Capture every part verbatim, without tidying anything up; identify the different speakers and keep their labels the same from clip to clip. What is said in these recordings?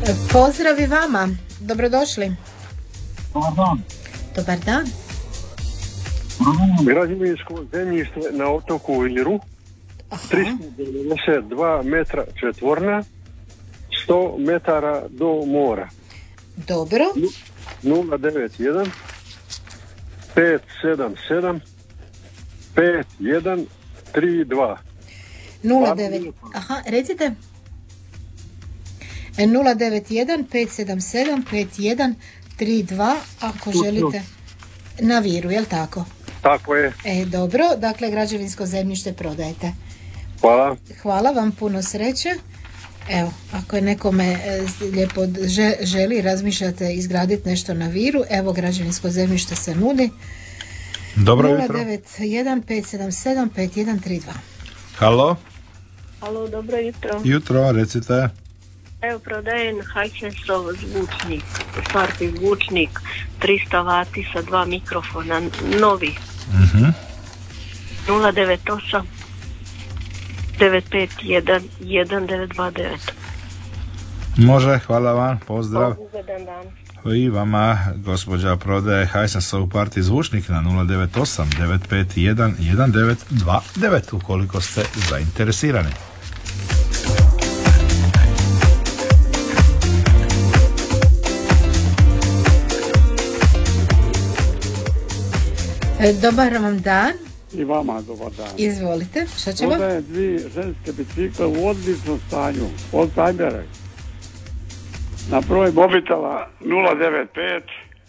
Speaker 1: Pozdrav i vama, dobrodošli.
Speaker 2: Dobar dan.
Speaker 1: Dobar dan.
Speaker 2: Građevinsko zemljište na otoku Viru, tristo devedeset dva metra četvorna, sto metara do mora.
Speaker 1: Dobro.
Speaker 2: nula devet jedan pet sedam sedam pet jedan tri dva.
Speaker 1: nula devet, aha, recite. nula devet jedan pet sedam sedam pet jedan tri dva ako želite na Viru, jel tako?
Speaker 2: Tako je.
Speaker 1: E, dobro, dakle građevinsko zemljište prodajete.
Speaker 2: Hvala.
Speaker 1: Hvala vam, puno sreće. Evo, ako je nekome e, lijepo že, želi, razmišljate izgraditi nešto na Viru, evo građevinsko zemljište se nudi.
Speaker 3: Dobro jutro.
Speaker 1: nula devet jedan pet sedam sedam pet jedan tri dva.
Speaker 3: Halo?
Speaker 4: Halo, dobro jutro.
Speaker 3: Jutro, recite.
Speaker 4: Evo, prodajem Hisense-ov zvučnik, Party zvučnik, tristo vati sa dva mikrofona, novi.
Speaker 3: Uh-huh.
Speaker 4: nula devet osam devet pet jedan jedan devet dva devet.
Speaker 3: Može, hvala vam, pozdrav.
Speaker 4: Ugodan dan.
Speaker 3: I vama, gospođa prodaje Hisense-ov Party zvučnik na nula devet osam devet pet jedan jedan devet dva devet ukoliko ste zainteresirani.
Speaker 1: Dobar vam dan.
Speaker 5: I vama dobar dan.
Speaker 1: Izvolite, šta ćemo?
Speaker 5: Prodajem dvije ženske bicikle u odličnom stanju, oldtimere. Na broj mobitela nula devet pet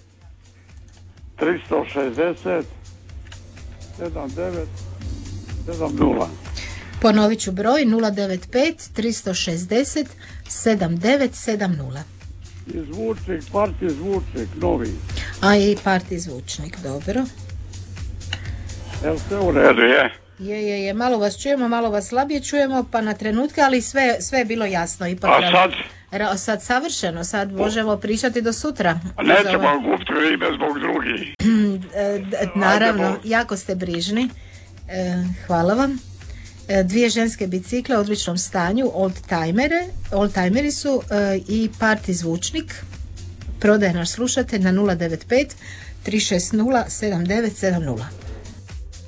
Speaker 5: tristo šezdeset sedam devet sedam nula.
Speaker 1: Ponovit ću broj nula devet pet tristo šezdeset sedam devet sedam nula.
Speaker 5: I zvučnik, Party zvučnik, novi.
Speaker 1: A i Party zvučnik, dobro.
Speaker 5: Evo sve u redu, je?
Speaker 1: Je, je, je, malo vas čujemo, malo vas slabije čujemo, pa na trenutke, ali sve, sve je bilo jasno. Ipak,
Speaker 5: A sad?
Speaker 1: Ra, sad savršeno, sad možemo pričati do sutra.
Speaker 5: Nećemo gubiti ime zbog drugih.
Speaker 1: Naravno, jako ste brižni. E, hvala vam. E, dvije ženske bicikle u odličnom stanju, oldtimere, oldtimeri su e, i Party zvučnik. Prodaje naš slušatelj na nula devet pet tri šest nula sedam devet sedam nula.